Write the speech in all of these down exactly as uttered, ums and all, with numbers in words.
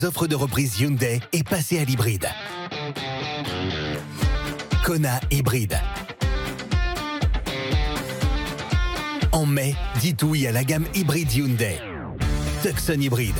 Offre de reprise Hyundai et passez à l'hybride. Kona hybride. En mai, dites oui à la gamme hybride Hyundai. Tucson hybride.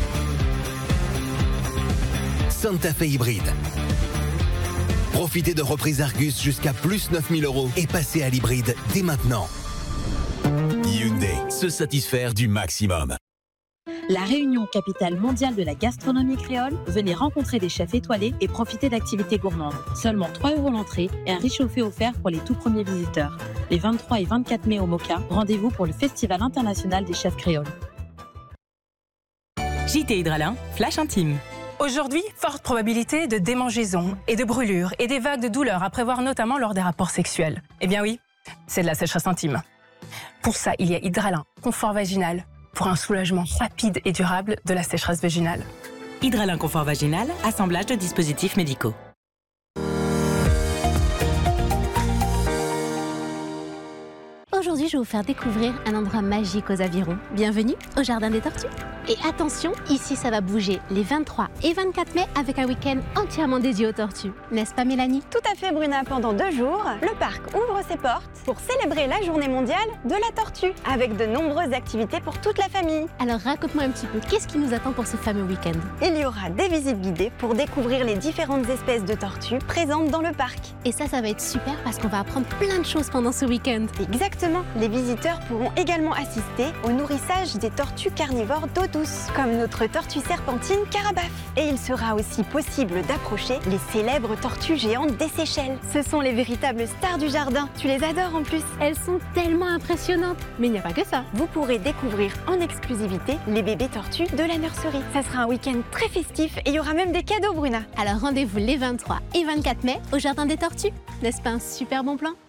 Santa Fe hybride. Profitez de reprise Argus jusqu'à plus neuf mille euros et passez à l'hybride dès maintenant. Hyundai, se satisfaire du maximum. La Réunion, capitale mondiale de la gastronomie créole, venez rencontrer des chefs étoilés et profiter d'activités gourmandes. Seulement trois euros l'entrée et un réchauffé offert pour les tout premiers visiteurs. Les vingt-trois et vingt-quatre mai au Moka, rendez-vous pour le Festival international des chefs créoles. J T Hydralin, flash intime. Aujourd'hui, forte probabilité de démangeaisons et de brûlures et des vagues de douleurs à prévoir notamment lors des rapports sexuels. Eh bien oui, c'est de la sécheresse intime. Pour ça, il y a Hydralin, confort vaginal, pour un soulagement rapide et durable de la sécheresse vaginale. Hydralin confort vaginal, assemblage de dispositifs médicaux. Aujourd'hui, je vais vous faire découvrir un endroit magique aux Avirons. Bienvenue au Jardin des Tortues. Et attention, ici ça va bouger les vingt-trois et vingt-quatre mai avec un week-end entièrement dédié aux tortues. N'est-ce pas Mélanie? Tout à fait Bruna, pendant deux jours, le parc ouvre ses portes pour célébrer la journée mondiale de la tortue, avec de nombreuses activités pour toute la famille. Alors raconte-moi un petit peu, qu'est-ce qui nous attend pour ce fameux week-end? Il y aura des visites guidées pour découvrir les différentes espèces de tortues présentes dans le parc. Et ça, ça va être super parce qu'on va apprendre plein de choses pendant ce week-end. Exactement, les visiteurs pourront également assister au nourrissage des tortues carnivores d'eau douce, comme notre tortue serpentine Carabaf. Et il sera aussi possible d'approcher les célèbres tortues géantes des Seychelles. Ce sont les véritables stars du jardin, tu les adores en plus. Elles sont tellement impressionnantes. Mais il n'y a pas que ça. Vous pourrez découvrir en exclusivité les bébés tortues de la nurserie. Ça sera un week-end très festif et il y aura même des cadeaux Bruna. Alors rendez-vous les vingt-trois et vingt-quatre mai au Jardin des Tortues. N'est-ce pas un super bon plan?